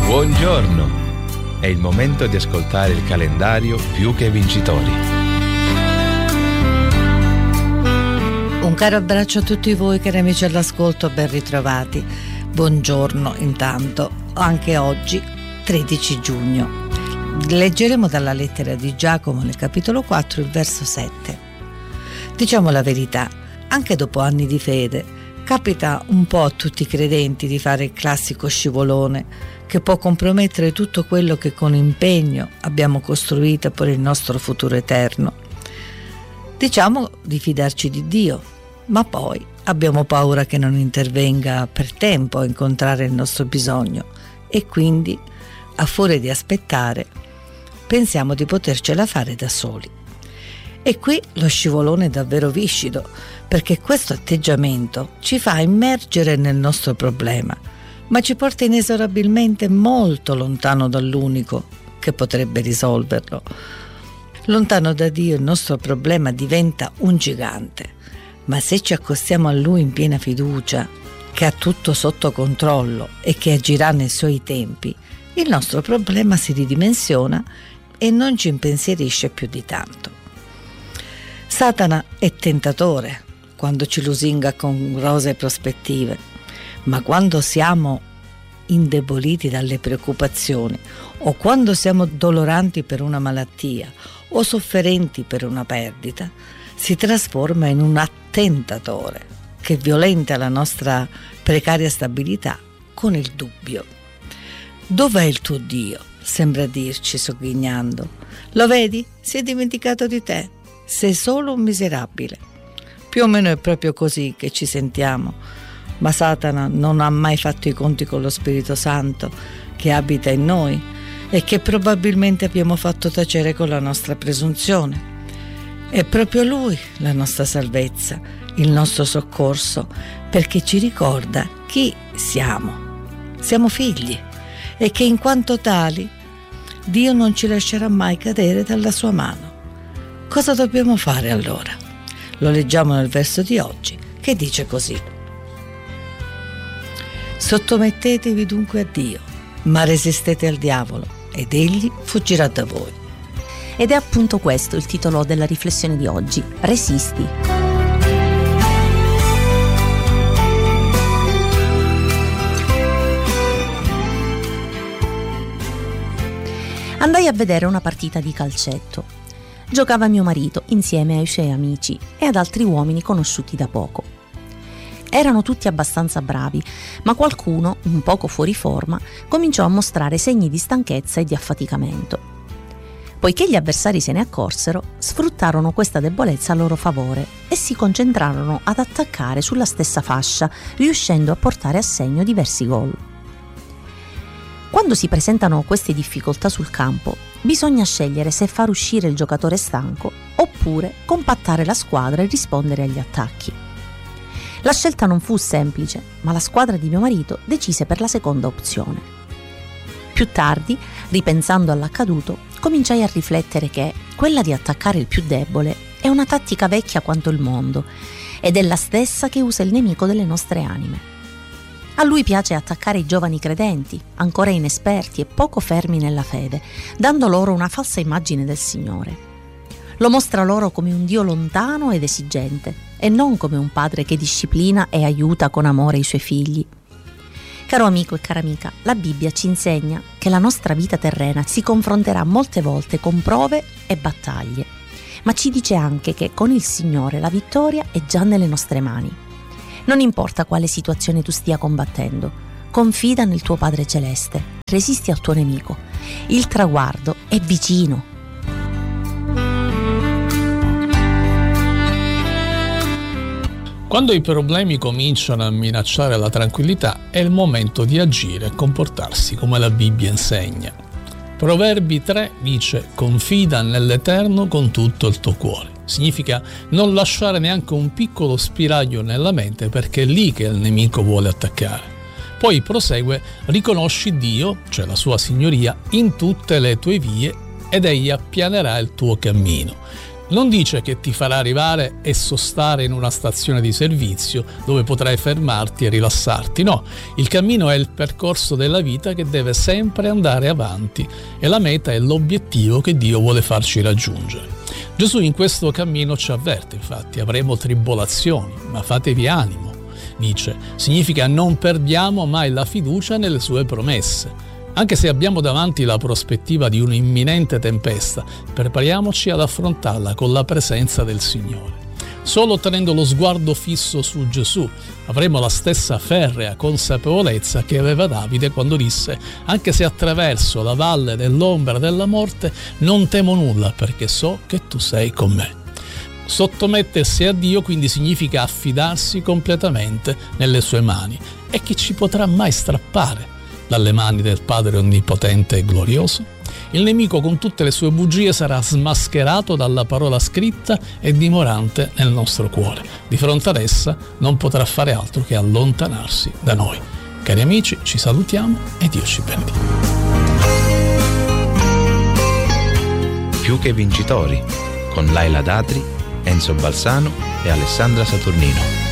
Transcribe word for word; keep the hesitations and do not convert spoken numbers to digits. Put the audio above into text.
Buongiorno! È il momento di ascoltare il calendario Più che Vincitori. Un caro abbraccio a tutti voi cari amici all'ascolto, ben ritrovati. Buongiorno intanto, anche oggi tredici giugno. Leggeremo dalla lettera di Giacomo nel capitolo quattro il verso sette. Diciamo la verità, anche dopo anni di fede, capita un po' a tutti i credenti di fare il classico scivolone che può compromettere tutto quello che con impegno abbiamo costruito per il nostro futuro eterno. Diciamo di fidarci di Dio, ma poi abbiamo paura che non intervenga per tempo a incontrare il nostro bisogno e quindi, a furia di aspettare, pensiamo di potercela fare da soli. E qui lo scivolone è davvero viscido, perché questo atteggiamento ci fa immergere nel nostro problema, ma ci porta inesorabilmente molto lontano dall'unico che potrebbe risolverlo. Lontano da Dio il nostro problema diventa un gigante, ma se ci accostiamo a Lui in piena fiducia, che ha tutto sotto controllo e che agirà nei Suoi tempi, il nostro problema si ridimensiona e non ci impensierisce più di tanto. Satana è tentatore quando ci lusinga con rosee prospettive, ma quando siamo indeboliti dalle preoccupazioni o quando siamo doloranti per una malattia o sofferenti per una perdita, si trasforma in un attentatore che violenta la nostra precaria stabilità con il dubbio. Dov'è il tuo Dio? Sembra dirci sogghignando. Lo vedi? Si è dimenticato di te. Sei solo un miserabile. Più o meno è proprio così che ci sentiamo, ma Satana non ha mai fatto i conti con lo Spirito Santo che abita in noi e che probabilmente abbiamo fatto tacere con la nostra presunzione. È proprio Lui la nostra salvezza, il nostro soccorso, perché ci ricorda chi siamo. Siamo figli e che in quanto tali Dio non ci lascerà mai cadere dalla sua mano. Cosa dobbiamo fare allora? Lo leggiamo nel verso di oggi, che dice così: sottomettetevi dunque a Dio, ma resistete al diavolo, ed egli fuggirà da voi. Ed è appunto questo il titolo della riflessione di oggi: Resisti. Andai a vedere una partita di calcetto. Giocava mio marito insieme ai suoi amici e ad altri uomini conosciuti da poco. Erano tutti abbastanza bravi, ma qualcuno, un poco fuori forma, cominciò a mostrare segni di stanchezza e di affaticamento. Poiché gli avversari se ne accorsero, sfruttarono questa debolezza a loro favore e si concentrarono ad attaccare sulla stessa fascia, riuscendo a portare a segno diversi gol. Quando si presentano queste difficoltà sul campo, bisogna scegliere se far uscire il giocatore stanco oppure compattare la squadra e rispondere agli attacchi. La scelta non fu semplice, ma la squadra di mio marito decise per la seconda opzione. Più tardi, ripensando all'accaduto, cominciai a riflettere che quella di attaccare il più debole è una tattica vecchia quanto il mondo ed è la stessa che usa il nemico delle nostre anime. A lui piace attaccare i giovani credenti, ancora inesperti e poco fermi nella fede, dando loro una falsa immagine del Signore. Lo mostra loro come un Dio lontano ed esigente, e non come un padre che disciplina e aiuta con amore i suoi figli. Caro amico e cara amica, la Bibbia ci insegna che la nostra vita terrena si confronterà molte volte con prove e battaglie, ma ci dice anche che con il Signore la vittoria è già nelle nostre mani. Non importa quale situazione tu stia combattendo, confida nel tuo Padre Celeste, resisti al tuo nemico. Il traguardo è vicino. Quando i problemi cominciano a minacciare la tranquillità, è il momento di agire e comportarsi come la Bibbia insegna. Proverbi tre dice: confida nell'Eterno con tutto il tuo cuore. Significa non lasciare neanche un piccolo spiraglio nella mente, perché è lì che il nemico vuole attaccare. Poi prosegue: riconosci Dio, cioè la sua signoria, in tutte le tue vie ed egli appianerà il tuo cammino. Non dice che ti farà arrivare e sostare in una stazione di servizio dove potrai fermarti e rilassarti. No, il cammino è il percorso della vita che deve sempre andare avanti e la meta è l'obiettivo che Dio vuole farci raggiungere. Gesù in questo cammino ci avverte, infatti, avremo tribolazioni, ma fatevi animo. Dice, significa non perdiamo mai la fiducia nelle sue promesse. Anche se abbiamo davanti la prospettiva di un'imminente tempesta, prepariamoci ad affrontarla con la presenza del Signore. Solo tenendo lo sguardo fisso su Gesù avremo la stessa ferrea consapevolezza che aveva Davide quando disse: anche se attraverso la valle dell'ombra della morte non temo nulla, perché so che tu sei con me. Sottomettersi a Dio quindi significa affidarsi completamente nelle sue mani. E chi ci potrà mai strappare dalle mani del Padre Onnipotente e Glorioso? Il nemico con tutte le sue bugie sarà smascherato dalla parola scritta e dimorante nel nostro cuore. Di fronte ad essa non potrà fare altro che allontanarsi da noi. Cari amici, ci salutiamo e Dio ci benedica. Più che vincitori, con Laila Datri, Enzo Balsano e Alessandra Saturnino.